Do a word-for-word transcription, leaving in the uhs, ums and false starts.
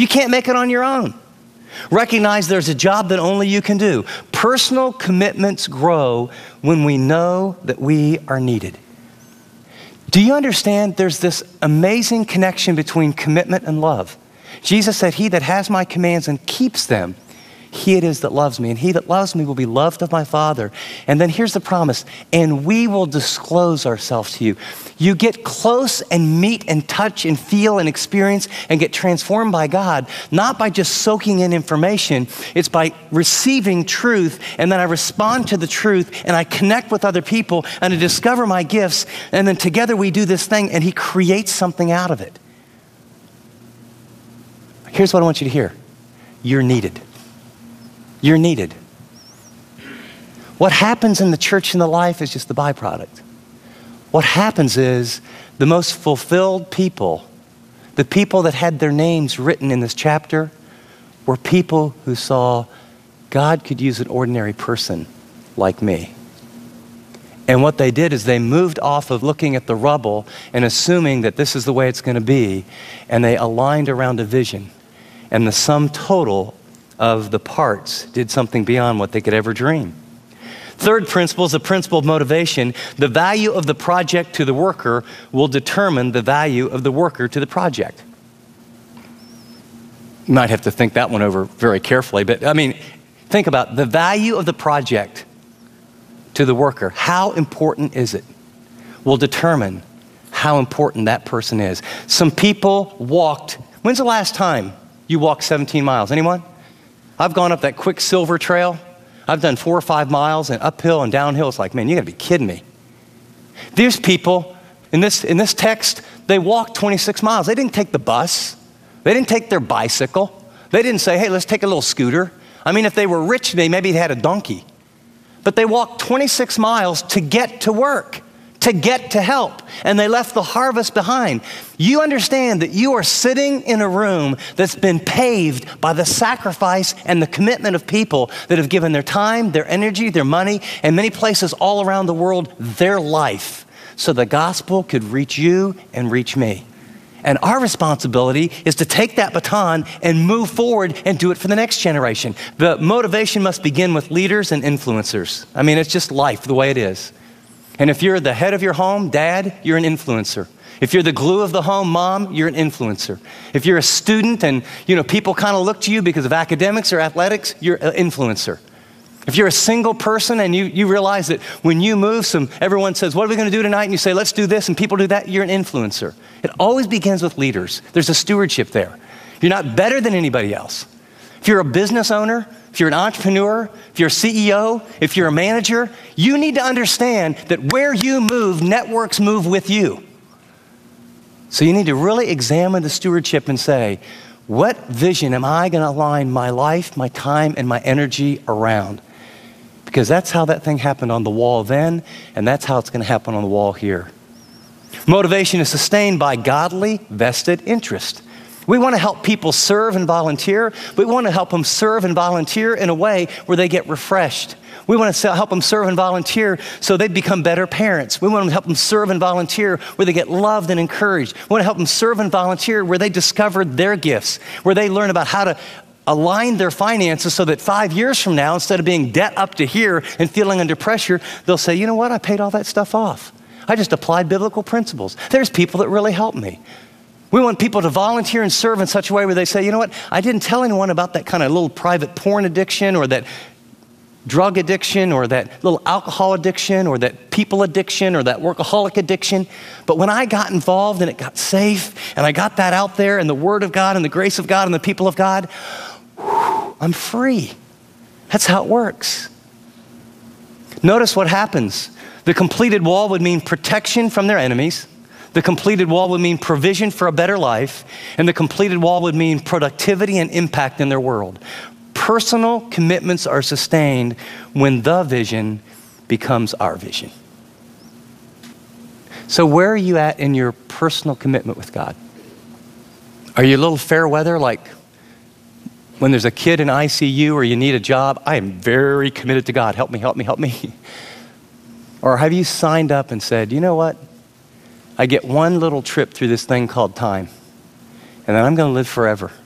You can't make it on your own. Recognize there's a job that only you can do. Personal commitments grow when we know that we are needed. Do you understand there's this amazing connection between commitment and love? Jesus said, he that has my commands and keeps them, he it is that loves me, and he that loves me will be loved of my Father. And then here's the promise, and we will disclose ourselves to you. You get close and meet and touch and feel and experience and get transformed by God, not by just soaking in information. It's by receiving truth, and then I respond to the truth, and I connect with other people, and I discover my gifts, and then together we do this thing, and he creates something out of it. Here's what I want you to hear. You're needed. You're needed. What happens in the church and the life is just the byproduct. What happens is the most fulfilled people, the people that had their names written in this chapter, were people who saw God could use an ordinary person like me. And what they did is they moved off of looking at the rubble and assuming that this is the way it's going to be, and they aligned around a vision. And the sum total of the parts did something beyond what they could ever dream. Third principle is the principle of motivation. The value of the project to the worker will determine the value of the worker to the project. You might have to think that one over very carefully, but I mean, think about the value of the project to the worker. How important is it? Will determine how important that person is. Some people walked, when's the last time you walked seventeen miles? Anyone? I've gone up that Quicksilver Trail. I've done four or five miles and uphill and downhill. It's like, man, you gotta be kidding me. These people, in this, in this text, they walked twenty-six miles. They didn't take the bus. They didn't take their bicycle. They didn't say, hey, let's take a little scooter. I mean, if they were rich, they maybe had a donkey. But they walked twenty-six miles to get to work, to get to help, and they left the harvest behind. You understand that you are sitting in a room that's been paved by the sacrifice and the commitment of people that have given their time, their energy, their money, and many places all around the world, their life, so the gospel could reach you and reach me. And our responsibility is to take that baton and move forward and do it for the next generation. The motivation must begin with leaders and influencers. I mean, it's just life the way it is. And if you're the head of your home, dad, you're an influencer. If you're the glue of the home, mom, you're an influencer. If you're a student and, you know, people kind of look to you because of academics or athletics, you're an influencer. If you're a single person and you, you realize that when you move, some everyone says, what are we going to do tonight? And you say, let's do this, and people do that, you're an influencer. It always begins with leaders. There's a stewardship there. You're not better than anybody else. If you're a business owner, if you're an entrepreneur, if you're a C E O, if you're a manager, you need to understand that where you move, networks move with you. So you need to really examine the stewardship and say, what vision am I going to align my life, my time, and my energy around? Because that's how that thing happened on the wall then, and that's how it's going to happen on the wall here. Motivation is sustained by godly, vested interest. We want to help people serve and volunteer, but we want to help them serve and volunteer in a way where they get refreshed. We want to help them serve and volunteer so they become better parents. We want to help them serve and volunteer where they get loved and encouraged. We want to help them serve and volunteer where they discover their gifts, where they learn about how to align their finances so that five years from now, instead of being debt up to here and feeling under pressure, they'll say, you know what, I paid all that stuff off. I just applied biblical principles. There's people that really help me. We want people to volunteer and serve in such a way where they say, you know what, I didn't tell anyone about that kind of little private porn addiction or that drug addiction or that little alcohol addiction or that people addiction or that workaholic addiction. But when I got involved and it got safe and I got that out there and the word of God and the grace of God and the people of God, whew, I'm free. That's how it works. Notice what happens. The completed wall would mean protection from their enemies. The completed wall would mean provision for a better life. And the completed wall would mean productivity and impact in their world. Personal commitments are sustained when the vision becomes our vision. So where are you at in your personal commitment with God? Are you a little fair weather, like when there's a kid in I C U or you need a job? I am very committed to God. Help me, help me, help me. Or have you signed up and said, you know what? I get one little trip through this thing called time, and then I'm going to live forever.